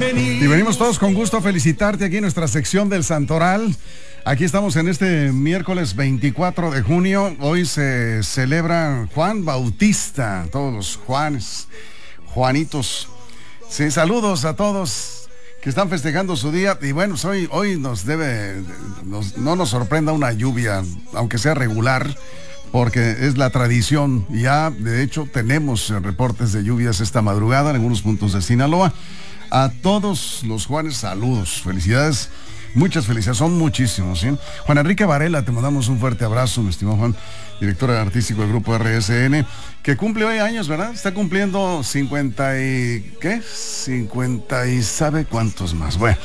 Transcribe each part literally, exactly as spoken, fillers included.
Y venimos todos con gusto a felicitarte aquí en nuestra sección del Santoral. Aquí estamos en este miércoles veinticuatro de junio. Hoy se celebra Juan Bautista, todos los Juanes, Juanitos. Sí, saludos a todos que están festejando su día. Y bueno, pues hoy, hoy nos debe, nos, no nos sorprenda una lluvia, aunque sea regular, porque es la tradición. Ya, de hecho, tenemos reportes de lluvias esta madrugada en algunos puntos de Sinaloa. A todos los Juanes, saludos, felicidades, muchas felicidades, son muchísimos, ¿sí? Juan Enrique Varela, te mandamos un fuerte abrazo, mi estimado Juan, director artístico del grupo R S N, que cumple hoy años, ¿verdad? Está cumpliendo cincuenta y... ¿qué? cincuenta y sabe cuántos más. Bueno,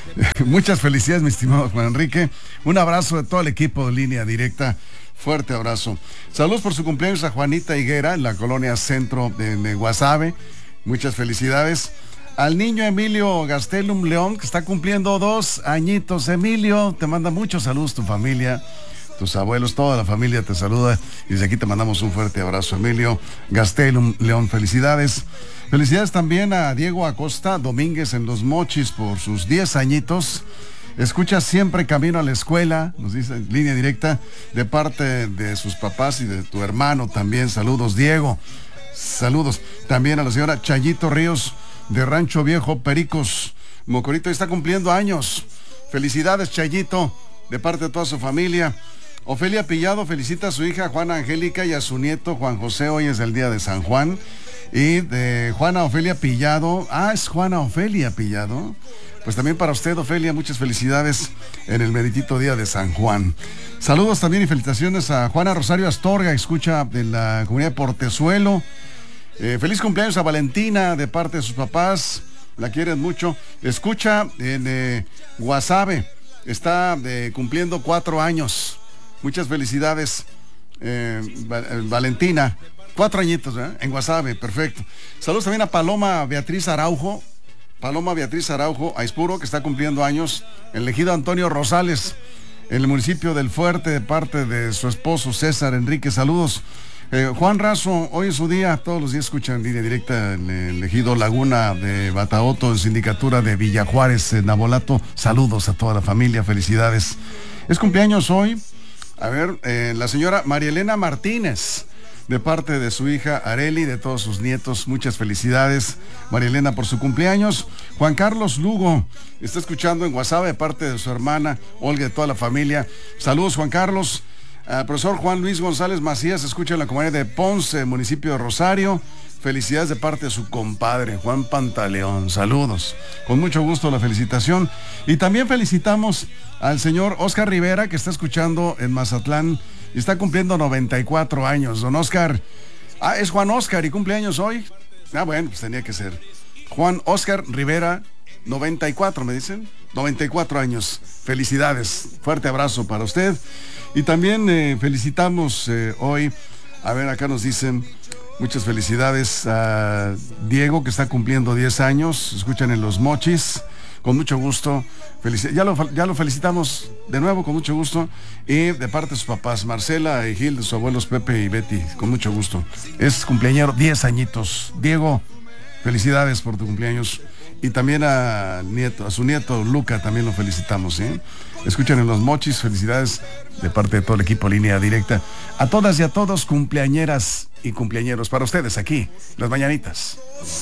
muchas felicidades, mi estimado Juan Enrique. Un abrazo de todo el equipo de Línea Directa. Fuerte abrazo. Saludos por su cumpleaños a Juanita Higuera, en la colonia Centro de, de Guasave. Muchas felicidades. Al niño Emilio Gastelum León, que está cumpliendo dos añitos. Emilio, te manda muchos saludos tu familia, tus abuelos, toda la familia te saluda. Y desde aquí te mandamos un fuerte abrazo, Emilio Gastelum León. Felicidades. Felicidades también a Diego Acosta Domínguez en Los Mochis por sus diez añitos. Escucha siempre camino a la escuela, nos dice Línea Directa, de parte de sus papás y de tu hermano también. Saludos, Diego. Saludos también a la señora Chayito Ríos de Rancho Viejo, Pericos, Mocorito, está cumpliendo años. Felicidades, Chayito, de parte de toda su familia. Ofelia Pillado felicita a su hija Juana Angélica y a su nieto Juan José. Hoy es el día de San Juan. Y de Juana Ofelia Pillado, ah, es Juana Ofelia Pillado. Pues también para usted, Ofelia, muchas felicidades en el meritito día de San Juan. Saludos también y felicitaciones a Juana Rosario Astorga, escucha de la comunidad de Portezuelo. Eh, feliz cumpleaños a Valentina de parte de sus papás, la quieren mucho. Escucha en eh, Guasave, está eh, cumpliendo cuatro años. Muchas felicidades, eh, Va- eh, Valentina. Cuatro añitos, ¿eh? En Guasave, perfecto. Saludos también a Paloma Beatriz Araujo. Paloma Beatriz Araujo Aispuro, que está cumpliendo años. El elegido Antonio Rosales, en el municipio del Fuerte, de parte de su esposo César Enrique. Saludos. Eh, Juan Razo, hoy es su día, todos los días escuchan Línea Directa en el ejido Laguna de Bataoto, en sindicatura de Villa Juárez, en Nabolato. Saludos a toda la familia, felicidades. Es cumpleaños hoy, a ver, eh, la señora María Elena Martínez, de parte de su hija Areli, de todos sus nietos, muchas felicidades, María Elena, por su cumpleaños. Juan Carlos Lugo, está escuchando en WhatsApp de parte de su hermana Olga, de toda la familia. Saludos, Juan Carlos. Uh, profesor Juan Luis González Macías, escucha en la comunidad de Ponce, municipio de Rosario. Felicidades de parte de su compadre Juan Pantaleón. Saludos. Con mucho gusto la felicitación. Y también felicitamos al señor Oscar Rivera, que está escuchando en Mazatlán y está cumpliendo noventa y cuatro años. Don Oscar. Ah, es Juan Oscar y cumpleaños hoy. Ah, bueno, pues tenía que ser. Juan Oscar Rivera, noventa y cuatro, me dicen. noventa y cuatro años. Felicidades. Fuerte abrazo para usted. Y también eh, felicitamos eh, hoy, a ver, acá nos dicen, muchas felicidades a Diego, que está cumpliendo diez años, escuchan en Los Mochis, con mucho gusto, Felici- ya, lo, ya lo felicitamos de nuevo, con mucho gusto, y de parte de sus papás, Marcela y Gil, de sus abuelos Pepe y Betty, con mucho gusto. Es cumpleañero, diez añitos. Diego, felicidades por tu cumpleaños. Y también a, nieto, a su nieto Luca también lo felicitamos, ¿eh? Escuchan en Los Mochis, felicidades de parte de todo el equipo Línea Directa. A todas y a todos, cumpleañeras y cumpleañeros, para ustedes aquí, Las Mañanitas.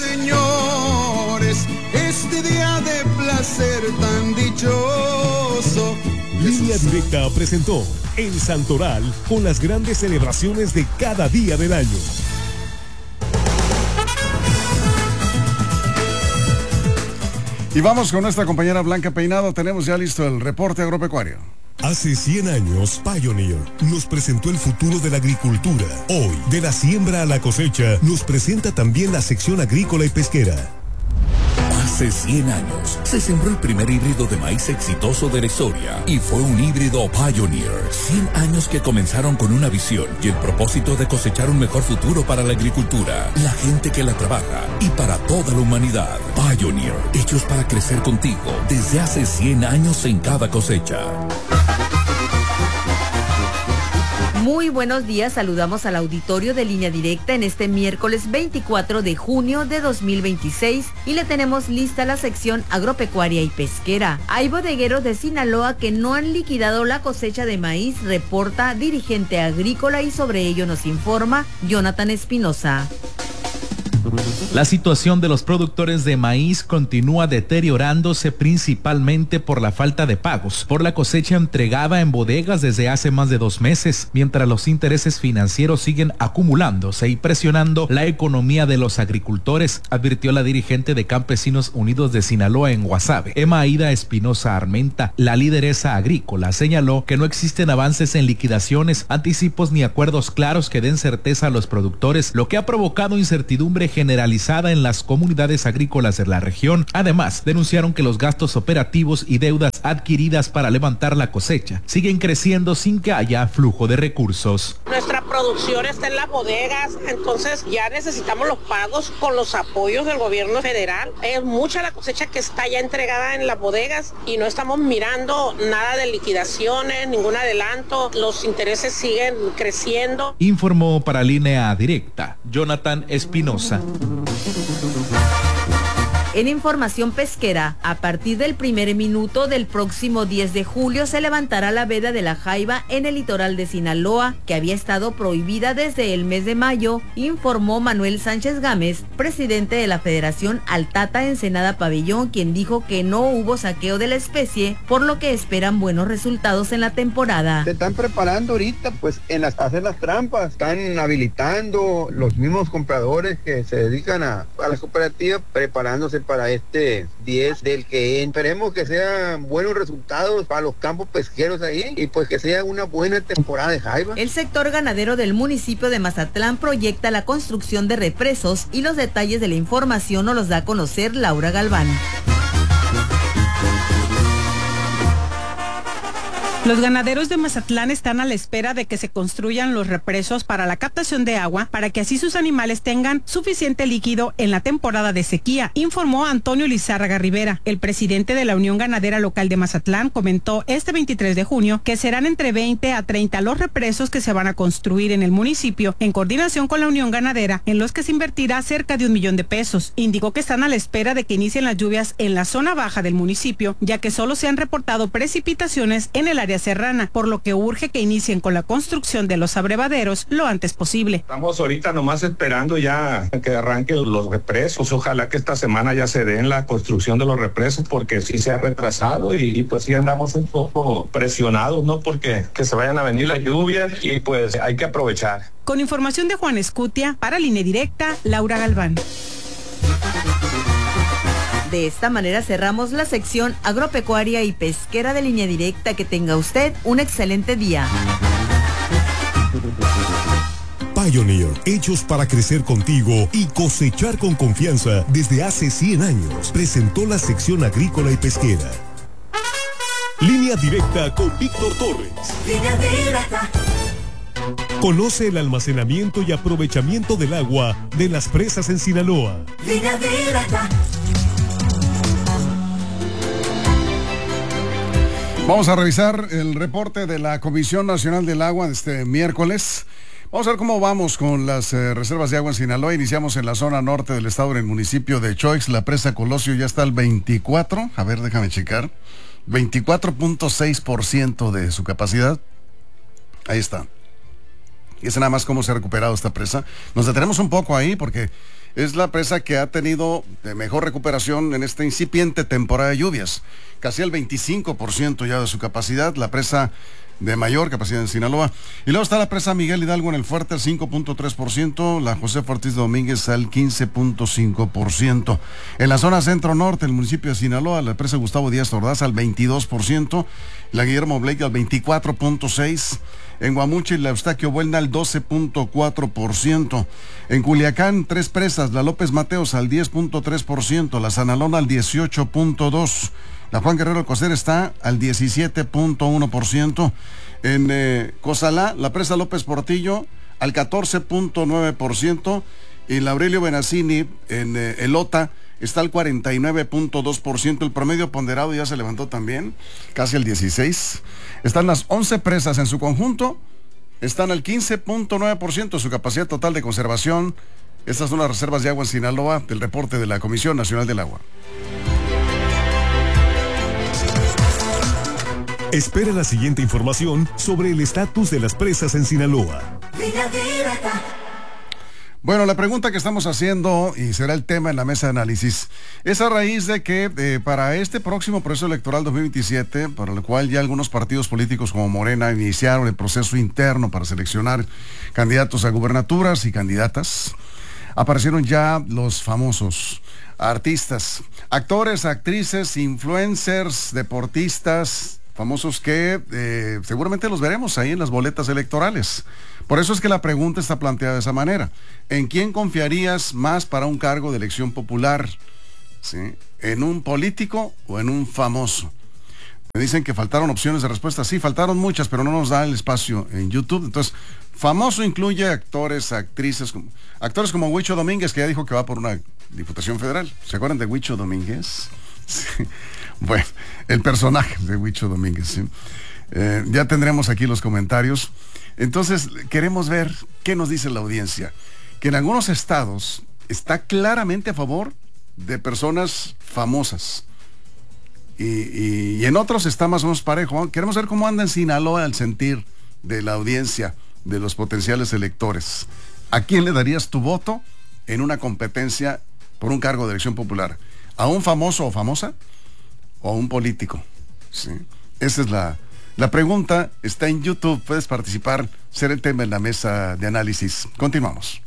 Señores, este día de placer tan dichoso. Línea Directa presentó El Santoral con las grandes celebraciones de cada día del año. Y vamos con nuestra compañera Blanca Peinado. Tenemos ya listo el reporte agropecuario. Hace cien años, Pioneer nos presentó el futuro de la agricultura. Hoy, de la siembra a la cosecha, nos presenta también la sección agrícola y pesquera. Hace cien años se sembró el primer híbrido de maíz exitoso de la historia y fue un híbrido Pioneer. cien años que comenzaron con una visión y el propósito de cosechar un mejor futuro para la agricultura, la gente que la trabaja y para toda la humanidad. Pioneer, hechos para crecer contigo desde hace cien años en cada cosecha. Muy buenos días, saludamos al auditorio de Línea Directa en este miércoles veinticuatro de junio de dos mil veintiséis y le tenemos lista la sección agropecuaria y pesquera. Hay bodegueros de Sinaloa que no han liquidado la cosecha de maíz, reporta dirigente agrícola, y sobre ello nos informa Jonathan Espinosa. La situación de los productores de maíz continúa deteriorándose principalmente por la falta de pagos por la cosecha entregada en bodegas desde hace más de dos meses, mientras los intereses financieros siguen acumulándose y presionando la economía de los agricultores, advirtió la dirigente de Campesinos Unidos de Sinaloa en Guasave, Emma Aida Espinosa Armenta. La lideresa agrícola señaló que no existen avances en liquidaciones, anticipos ni acuerdos claros que den certeza a los productores, lo que ha provocado incertidumbre generalizada en las comunidades agrícolas de la región. Además, denunciaron que los gastos operativos y deudas adquiridas para levantar la cosecha siguen creciendo sin que haya flujo de recursos. Nuestra producción está en las bodegas, entonces ya necesitamos los pagos con los apoyos del gobierno federal. Es mucha la cosecha que está ya entregada en las bodegas y no estamos mirando nada de liquidaciones, ningún adelanto. Los intereses siguen creciendo. Informó para Línea Directa Jonathan Espinosa. En información pesquera, a partir del primer minuto del próximo diez de julio se levantará la veda de la jaiba en el litoral de Sinaloa, que había estado prohibida desde el mes de mayo, informó Manuel Sánchez Gámez, presidente de la Federación Altata Ensenada Pabellón, quien dijo que no hubo saqueo de la especie, por lo que esperan buenos resultados en la temporada. Se están preparando ahorita pues en las, hacer las trampas, están habilitando los mismos compradores que se dedican a, a la cooperativa, preparándose para este diez del que esperemos que sean buenos resultados para los campos pesqueros ahí y pues que sea una buena temporada de jaiba. El sector ganadero del municipio de Mazatlán proyecta la construcción de represos y los detalles de la información nos los da a conocer Laura Galván. Los ganaderos de Mazatlán están a la espera de que se construyan los represos para la captación de agua, para que así sus animales tengan suficiente líquido en la temporada de sequía, informó Antonio Lizárraga Rivera. El presidente de la Unión Ganadera Local de Mazatlán comentó este veintitrés de junio que serán entre veinte a treinta los represos que se van a construir en el municipio, en coordinación con la Unión Ganadera, en los que se invertirá cerca de un millón de pesos. Indicó que están a la espera de que inicien las lluvias en la zona baja del municipio, ya que solo se han reportado precipitaciones en el área serrana, por lo que urge que inicien con la construcción de los abrevaderos lo antes posible. Estamos ahorita nomás esperando ya que arranquen los represos. Ojalá que esta semana ya se den la construcción de los represos, porque sí se ha retrasado y, y pues sí andamos un poco presionados, ¿no? Porque que se vayan a venir las lluvias y pues hay que aprovechar. Con información de Juan Escutia, para Línea Directa, Laura Galván. De esta manera cerramos la sección agropecuaria y pesquera de Línea Directa. Que tenga usted un excelente día. Pioneer, hechos para crecer contigo y cosechar con confianza desde hace cien años, presentó la sección agrícola y pesquera. Línea Directa con Víctor Torres. Línea Directa. Conoce el almacenamiento y aprovechamiento del agua de las presas en Sinaloa. Línea Directa. Vamos a revisar el reporte de la Comisión Nacional del Agua de este miércoles. Vamos a ver cómo vamos con las eh, reservas de agua en Sinaloa. Iniciamos en la zona norte del estado, en el municipio de Choix. La presa Colosio ya está al veinticuatro, a ver, déjame checar, veinticuatro punto seis por ciento de su capacidad. Ahí está. Y es nada más cómo se ha recuperado esta presa. Nos detenemos un poco ahí porque es la presa que ha tenido de mejor recuperación en esta incipiente temporada de lluvias. Casi el veinticinco por ciento ya de su capacidad, la presa de mayor capacidad en Sinaloa. Y luego está la presa Miguel Hidalgo en el Fuerte al cinco punto tres por ciento, la José Ortiz Domínguez al quince punto cinco por ciento. En la zona centro-norte, el municipio de Sinaloa, la presa Gustavo Díaz Ordaz al veintidós por ciento, la Guillermo Blake al veinticuatro punto seis por ciento. En Guamuchi, la Eustaquio Buelna al doce punto cuatro por ciento. En Culiacán, tres presas, la López Mateos al diez punto tres por ciento, la Sanalona al dieciocho punto dos por ciento. La Juan Guerrero Coster está al diecisiete punto uno por ciento. En eh, Cozalá, la presa López Portillo al catorce punto nueve por ciento. Y la Aurelio Benazzini en eh, Elota está al cuarenta y nueve punto dos por ciento. El promedio ponderado ya se levantó también, casi el dieciséis por ciento. Están las once presas en su conjunto están al quince punto nueve por ciento de su capacidad total de conservación. Estas son las reservas de agua en Sinaloa, del reporte de la Comisión Nacional del Agua. Espera la siguiente información sobre el estatus de las presas en Sinaloa. Bueno, la pregunta que estamos haciendo, y será el tema en la mesa de análisis, es a raíz de que eh, para este próximo proceso electoral dos mil veintisiete, para el cual ya algunos partidos políticos como Morena iniciaron el proceso interno para seleccionar candidatos a gubernaturas y candidatas, aparecieron ya los famosos artistas, actores, actrices, influencers, deportistas, famosos que eh, seguramente los veremos ahí en las boletas electorales. Por eso es que la pregunta está planteada de esa manera. ¿En quién confiarías más para un cargo de elección popular? ¿Sí? ¿En un político o en un famoso? Me dicen que faltaron opciones de respuesta. Sí, faltaron muchas, pero no nos da el espacio en YouTube. Entonces, famoso incluye actores, actrices, actores como Huicho Domínguez, que ya dijo que va por una diputación federal. ¿Se acuerdan de Huicho Domínguez? Sí. Bueno, el personaje de Huicho Domínguez, ¿sí? Eh, ya tendremos aquí los comentarios. Entonces, queremos ver qué nos dice la audiencia. Que en algunos estados está claramente a favor de personas famosas. Y, y, y en otros está más o menos parejo. Queremos ver cómo anda en Sinaloa el sentir de la audiencia, de los potenciales electores. ¿A quién le darías tu voto en una competencia por un cargo de elección popular? ¿A un famoso o famosa? ¿O a un político? ¿Sí? Esa es la, la pregunta. Está en YouTube, puedes participar, ser el tema en la mesa de análisis. Continuamos.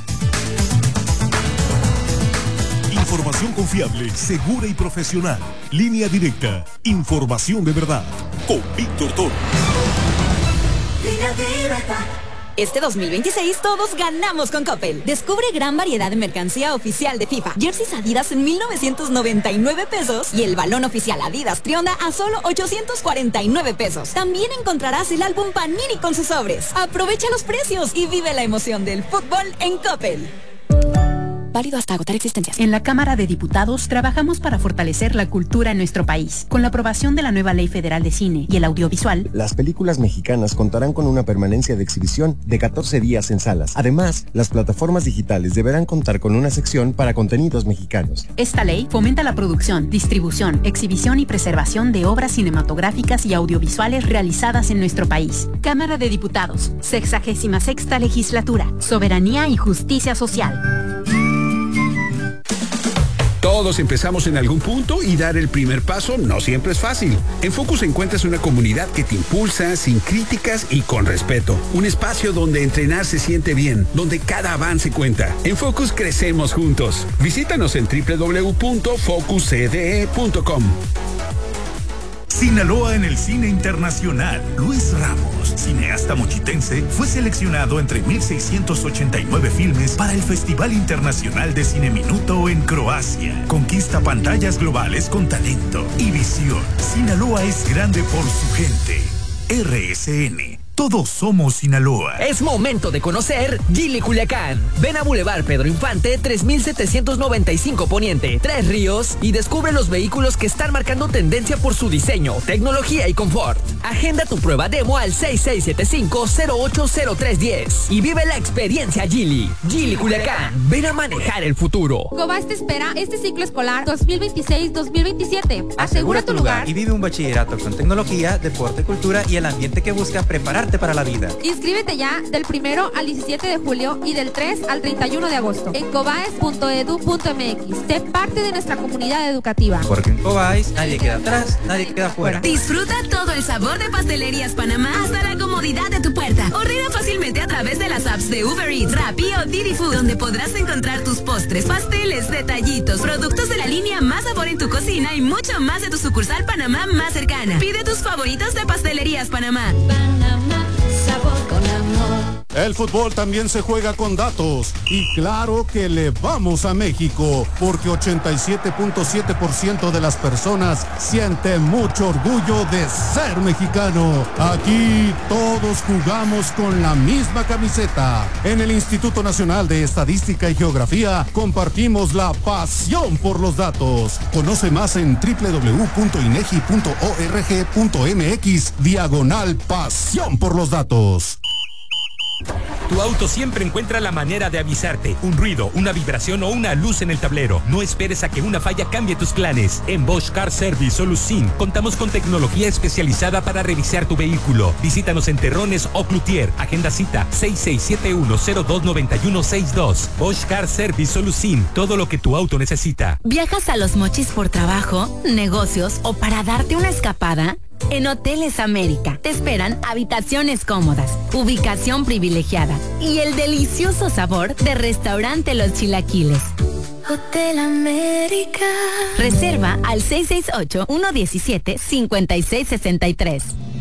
Información confiable, segura y profesional. Línea directa. Información de verdad. Con Víctor Toro. Línea directa. Este dos mil veintiséis todos ganamos con Coppel. Descubre gran variedad de mercancía oficial de FIFA. Jerseys Adidas en mil novecientos noventa y nueve pesos y el balón oficial Adidas Trionda a solo ochocientos cuarenta y nueve pesos. También encontrarás el álbum Panini con sus sobres. Aprovecha los precios y vive la emoción del fútbol en Coppel. Válido hasta agotar existencias. En la Cámara de Diputados trabajamos para fortalecer la cultura en nuestro país. Con la aprobación de la nueva Ley Federal de Cine y el Audiovisual, las películas mexicanas contarán con una permanencia de exhibición de catorce días en salas. Además, las plataformas digitales deberán contar con una sección para contenidos mexicanos. Esta ley fomenta la producción, distribución, exhibición y preservación de obras cinematográficas y audiovisuales realizadas en nuestro país. Cámara de Diputados, sexagésima sexta legislatura, soberanía y justicia social. Todos empezamos en algún punto y dar el primer paso no siempre es fácil. En Focus encuentras una comunidad que te impulsa sin críticas y con respeto. Un espacio donde entrenar se siente bien, donde cada avance cuenta. En Focus crecemos juntos. Visítanos en doble u doble u doble u punto focus c d e punto com. Sinaloa en el cine internacional. Luis Ramos, cineasta mochitense, fue seleccionado entre mil seiscientos ochenta y nueve filmes para el Festival Internacional de Cine Minuto en Croacia. Conquista pantallas globales con talento y visión. Sinaloa es grande por su gente. R S N. Todos somos Sinaloa. Es momento de conocer Geely Culiacán. Ven a Boulevard Pedro Infante tres mil setecientos noventa y cinco Poniente, Tres Ríos y descubre los vehículos que están marcando tendencia por su diseño, tecnología y confort. Agenda tu prueba demo al seis seis siete cinco cero ocho cero tres uno cero y vive la experiencia Geely. Geely Culiacán. Ven a manejar el futuro. Cobas te espera este ciclo escolar dos mil veintiséis dos mil veintisiete. Asegura tu lugar y vive un bachillerato con tecnología, deporte, cultura y el ambiente que busca preparar para la vida. Inscríbete ya del primero al diecisiete de julio y del tres al treinta y uno de agosto en cobaes punto edu punto m x. Sé parte de nuestra comunidad educativa. Porque en Cobaes nadie queda atrás, nadie queda fuera. Disfruta todo el sabor de Pastelerías Panamá hasta la comodidad de tu puerta. Ordena fácilmente a través de las apps de Uber Eats, Rappi o Didi Food, donde podrás encontrar tus postres, pasteles, detallitos, productos de la línea Más Sabor en tu cocina y mucho más de tu sucursal Panamá más cercana. Pide tus favoritos de Pastelerías Panamá. Panamá. Sabor con amor. El fútbol también se juega con datos y claro que le vamos a México porque ochenta y siete punto siete por ciento de las personas sienten mucho orgullo de ser mexicano. Aquí todos jugamos con la misma camiseta. En el Instituto Nacional de Estadística y Geografía compartimos la pasión por los datos. Conoce más en doble u doble u doble u punto inegi punto org punto m x diagonal pasión por los datos. Tu auto siempre encuentra la manera de avisarte. Un ruido, una vibración o una luz en el tablero. No esperes a que una falla cambie tus planes. En Bosch Car Service Solución contamos con tecnología especializada para revisar tu vehículo. Visítanos en Terrones o Cloutier. Agenda cita seis seis siete uno cero dos nueve uno seis dos. Bosch Car Service Solución. Todo lo que tu auto necesita. ¿Viajas a Los Mochis por trabajo, negocios o para darte una escapada? En Hoteles América te esperan habitaciones cómodas, ubicación privilegiada y el delicioso sabor de Restaurante Los Chilaquiles. Hotel América. Reserva al seis seis ocho, uno uno siete, cinco seis seis tres.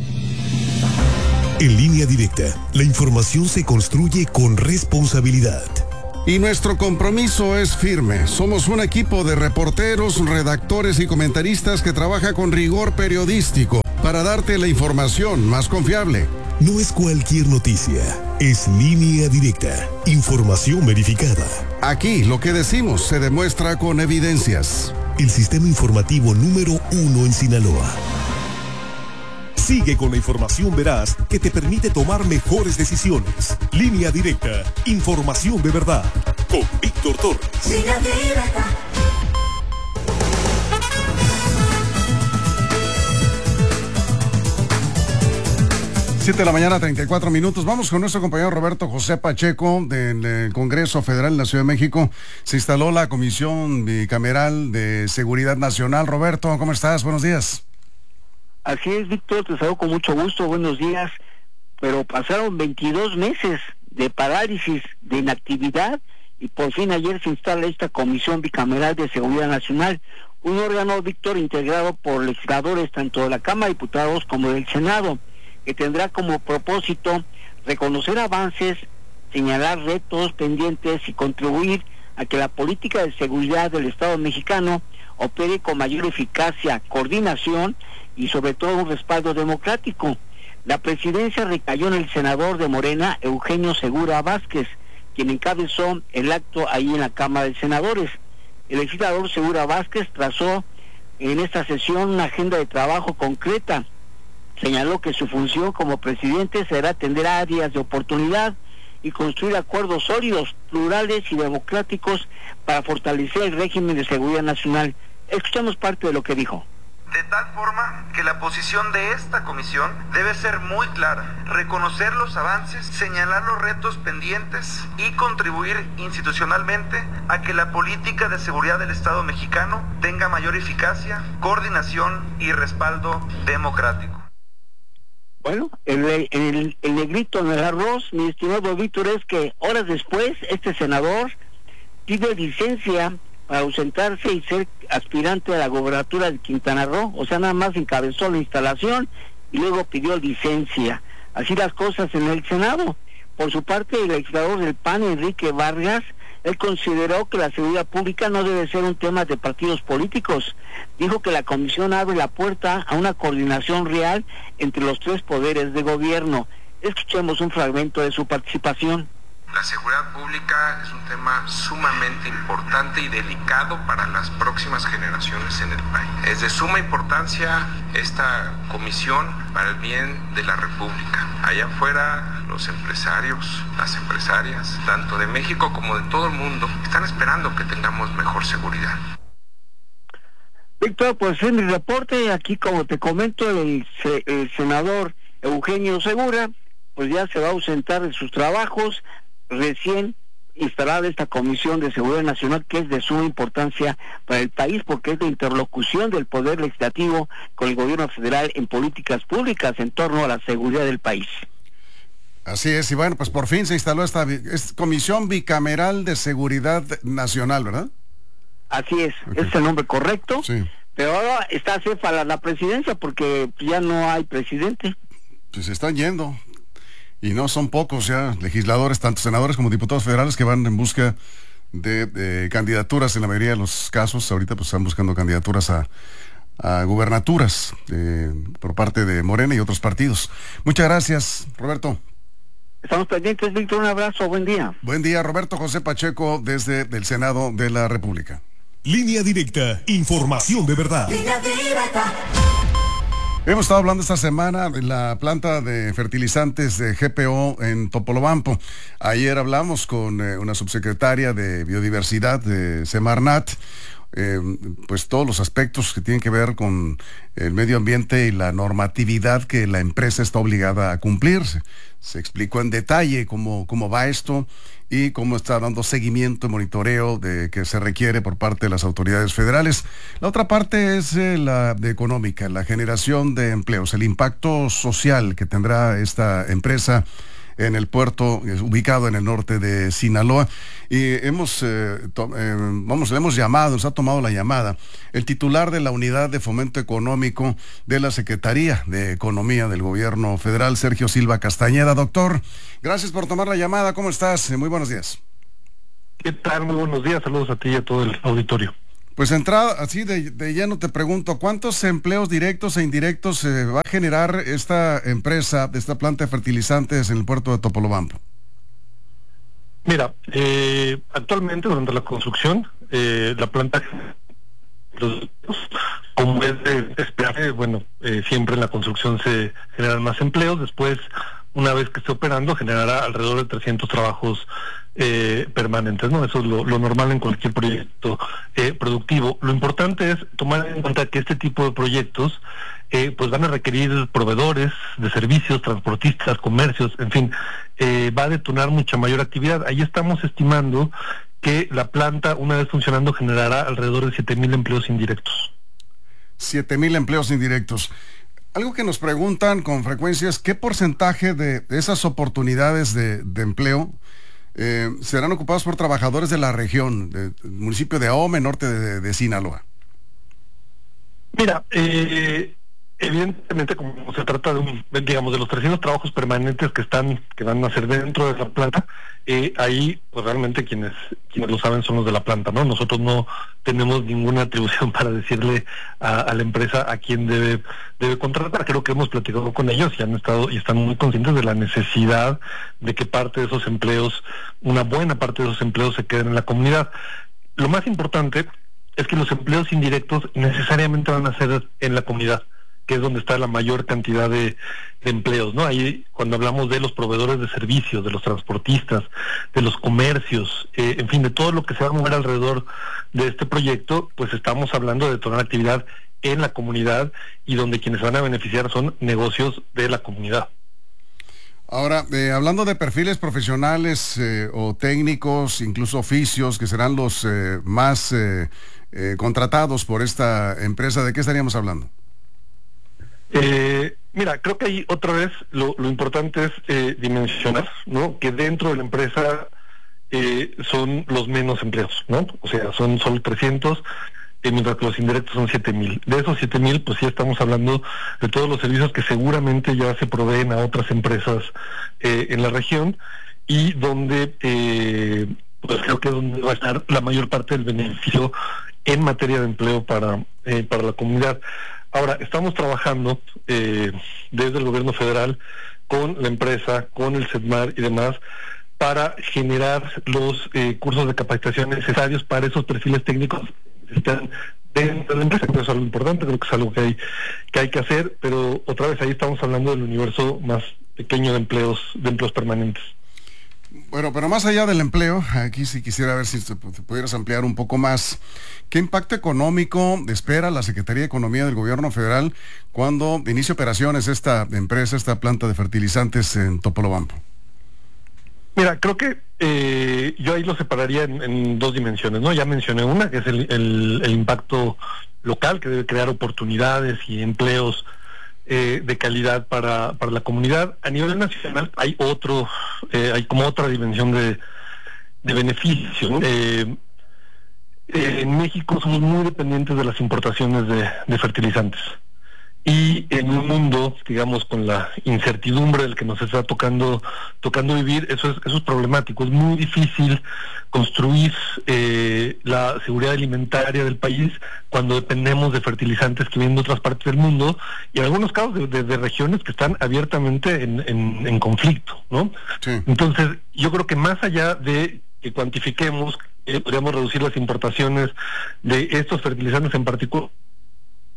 En Línea Directa, la información se construye con responsabilidad. Y nuestro compromiso es firme. Somos un equipo de reporteros, redactores y comentaristas que trabaja con rigor periodístico para darte la información más confiable. No es cualquier noticia, es Línea Directa, información verificada. Aquí lo que decimos se demuestra con evidencias. El sistema informativo número uno en Sinaloa. Sigue con la información veraz que te permite tomar mejores decisiones. Línea Directa, información de verdad. Con Víctor Torres. Línea Directa. siete de la mañana, treinta y cuatro minutos. Vamos con nuestro compañero Roberto José Pacheco del Congreso Federal en la Ciudad de México. Se instaló la Comisión Bicameral de Seguridad Nacional. Roberto, ¿cómo estás? Buenos días. Así es, Víctor, te saludo con mucho gusto, buenos días, pero pasaron veintidós meses de parálisis, de inactividad, y por fin ayer se instala esta Comisión Bicameral de Seguridad Nacional, un órgano, Víctor, integrado por legisladores tanto de la Cámara de Diputados como del Senado, que tendrá como propósito reconocer avances, señalar retos pendientes y contribuir a que la política de seguridad del Estado mexicano opere con mayor eficacia, coordinación y sobre todo un respaldo democrático. La presidencia recayó en el senador de Morena, Eugenio Segura Vázquez, quien encabezó el acto ahí en la Cámara de Senadores. El legislador Segura Vázquez trazó en esta sesión una agenda de trabajo concreta. Señaló que su función como presidente será atender áreas de oportunidad y construir acuerdos sólidos, plurales y democráticos para fortalecer el régimen de seguridad nacional. Escuchamos parte de lo que dijo. De tal forma que la posición de esta comisión debe ser muy clara, reconocer los avances, señalar los retos pendientes y contribuir institucionalmente a que la política de seguridad del Estado mexicano tenga mayor eficacia, coordinación y respaldo democrático. Bueno, el, el, el negrito en el arroz, mi estimado Víctor, es que horas después este senador pide licencia para ausentarse y ser aspirante a la gobernatura de Quintana Roo. O sea, nada más encabezó la instalación y luego pidió licencia. Así las cosas en el Senado. Por su parte, el legislador del P A N, Enrique Vargas, él consideró que la seguridad pública no debe ser un tema de partidos políticos. Dijo que la comisión abre la puerta a una coordinación real entre los tres poderes de gobierno. Escuchemos un fragmento de su participación. La seguridad pública es un tema sumamente importante y delicado para las próximas generaciones en el país. Es de suma importancia esta comisión para el bien de la República. Allá afuera, los empresarios, las empresarias, tanto de México como de todo el mundo, están esperando que tengamos mejor seguridad. Víctor, pues en mi reporte, aquí como te comento, el, el senador Eugenio Segura, pues ya se va a ausentar de sus trabajos, recién instalada esta Comisión de Seguridad Nacional, que es de suma importancia para el país porque es de interlocución del Poder Legislativo con el Gobierno Federal en políticas públicas en torno a la seguridad del país. Así es, y bueno, pues por fin se instaló esta, esta Comisión Bicameral de Seguridad Nacional, ¿verdad? Así es, okay. Ese es el nombre correcto, sí. Pero ahora está céfala la presidencia porque ya no hay presidente. Pues se están yendo. Y no son pocos ya legisladores, tanto senadores como diputados federales, que van en busca de, de candidaturas en la mayoría de los casos. Ahorita pues están buscando candidaturas a, a gubernaturas eh, por parte de Morena y otros partidos. Muchas gracias, Roberto. Estamos pendientes, Víctor, un abrazo, buen día. Buen día, Roberto José Pacheco, desde el Senado de la República. Línea Directa, información de verdad. Línea Directa. Hemos estado hablando esta semana de la planta de fertilizantes de G P O en Topolobampo. Ayer hablamos con eh, una subsecretaria de Biodiversidad de Semarnat, eh, pues todos los aspectos que tienen que ver con el medio ambiente y la normatividad que la empresa está obligada a cumplir. Se, se explicó en detalle cómo, cómo va esto y cómo está dando seguimiento y monitoreo de que se requiere por parte de las autoridades federales. La otra parte es eh, la de económica, la generación de empleos, el impacto social que tendrá esta empresa en el puerto ubicado en el norte de Sinaloa. Y hemos, eh, to, eh, vamos, le hemos llamado, nos ha tomado la llamada, el titular de la Unidad de Fomento Económico de la Secretaría de Economía del Gobierno Federal, Sergio Silva Castañeda. Doctor, gracias por tomar la llamada. ¿Cómo estás? Muy buenos días. ¿Qué tal? Muy buenos días. Saludos a ti y a todo el auditorio. Pues entrada, así de, de lleno te pregunto, ¿cuántos empleos directos e indirectos eh, va a generar esta empresa, esta planta de fertilizantes en el puerto de Topolobampo? Mira, eh, actualmente durante la construcción, eh, la planta, como es de esperar, bueno, eh, siempre en la construcción se generan más empleos. Después, una vez que esté operando, generará alrededor de trescientos trabajos eh, permanentes, ¿no? Eso es lo, lo normal en cualquier proyecto eh, productivo. Lo importante es tomar en cuenta que este tipo de proyectos eh, pues van a requerir proveedores de servicios, transportistas, comercios, en fin, eh, va a detonar mucha mayor actividad. Ahí estamos estimando que la planta, una vez funcionando, generará alrededor de siete mil empleos indirectos. siete mil empleos indirectos. Algo que nos preguntan con frecuencia es qué porcentaje de esas oportunidades de, de empleo eh, serán ocupados por trabajadores de la región, del municipio de Ahome, norte de, de Sinaloa. Mira, eh, evidentemente como se trata de un, digamos, de los trescientos trabajos permanentes que están, que van a ser dentro de la planta, eh, ahí pues realmente quienes quienes lo saben son los de la planta, ¿no? Nosotros no tenemos ninguna atribución para decirle a, a la empresa a quién debe debe contratar. Creo que hemos platicado con ellos y han estado y están muy conscientes de la necesidad de que parte de esos empleos, una buena parte de esos empleos se queden en la comunidad. Lo más importante es que los empleos indirectos necesariamente van a ser en la comunidad, que es donde está la mayor cantidad de, de empleos, ¿no? Ahí, cuando hablamos de los proveedores de servicios, de los transportistas, de los comercios, eh, en fin, de todo lo que se va a mover alrededor de este proyecto, pues estamos hablando de toda la actividad en la comunidad y donde quienes van a beneficiar son negocios de la comunidad. Ahora, eh, hablando de perfiles profesionales eh, o técnicos, incluso oficios, que serán los eh, más eh, eh, contratados por esta empresa, ¿de qué estaríamos hablando? Eh, mira, creo que ahí otra vez lo, lo importante es eh, dimensionar, ¿no? Que dentro de la empresa eh, son los menos empleos, ¿no? O sea, son solo trescientos, eh, mientras que los indirectos son siete mil. De esos siete mil, pues sí estamos hablando de todos los servicios que seguramente ya se proveen a otras empresas eh, en la región y donde, eh, pues creo que es donde va a estar la mayor parte del beneficio en materia de empleo para, eh, para la comunidad. Ahora, estamos trabajando eh, desde el gobierno federal con la empresa, con el SEDMAR y demás, para generar los eh, cursos de capacitación necesarios para esos perfiles técnicos que están dentro de la empresa. Creo que es algo importante, creo que es algo que hay que hay que hacer, pero otra vez ahí estamos hablando del universo más pequeño de empleos, de empleos permanentes. Bueno, pero más allá del empleo, aquí sí quisiera ver si te pudieras ampliar un poco más. ¿Qué impacto económico espera la Secretaría de Economía del Gobierno Federal cuando inicie operaciones esta empresa, esta planta de fertilizantes en Topolobampo? Mira, creo que eh, yo ahí lo separaría en, en dos dimensiones, ¿no? Ya mencioné una, que es el, el, el impacto local, que debe crear oportunidades y empleos Eh, de calidad para, para la comunidad. A nivel nacional hay otro, eh, hay como otra dimensión de, de beneficio, ¿no? Eh, eh, en México somos muy dependientes de las importaciones de, de fertilizantes. Y en un mundo, digamos, con la incertidumbre del que nos está tocando tocando vivir, eso es eso es problemático. Es muy difícil construir eh, la seguridad alimentaria del país cuando dependemos de fertilizantes que vienen de otras partes del mundo y en algunos casos de, de, de regiones que están abiertamente en, en, en conflicto, ¿no? Sí. Entonces, yo creo que más allá de que cuantifiquemos, eh, podríamos reducir las importaciones de estos fertilizantes en particular,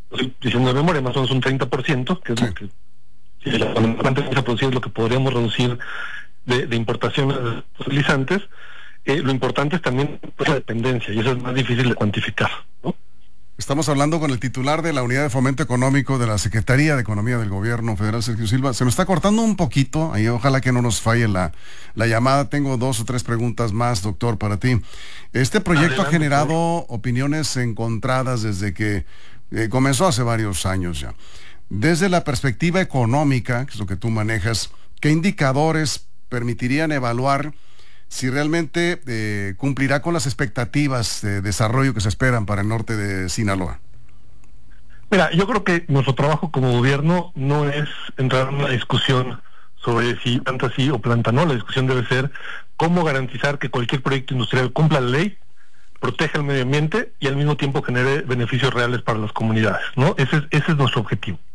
estoy diciendo de memoria, más o menos un treinta por ciento, que es sí. lo que, si la planta empieza a producir, es lo que podríamos reducir de, de importaciones de fertilizantes. Eh, lo importante es también pues, la dependencia, y eso es más difícil de cuantificar, ¿no? Estamos hablando con el titular de la Unidad de Fomento Económico de la Secretaría de Economía del Gobierno Federal, Sergio Silva. Se nos está cortando un poquito, ahí ojalá que no nos falle la, la llamada. Tengo dos o tres preguntas más, doctor, para ti. Este proyecto Adelante, ha generado doctor. opiniones encontradas desde que eh, comenzó hace varios años ya. Desde la perspectiva económica, que es lo que tú manejas, ¿qué indicadores permitirían evaluar si realmente eh, cumplirá con las expectativas de desarrollo que se esperan para el norte de Sinaloa? Mira, yo creo que nuestro trabajo como gobierno no es entrar en una discusión sobre si planta sí o planta no. La discusión debe ser cómo garantizar que cualquier proyecto industrial cumpla la ley, proteja el medio ambiente y al mismo tiempo genere beneficios reales para las comunidades, ¿no? Ese es, ese es nuestro objetivo.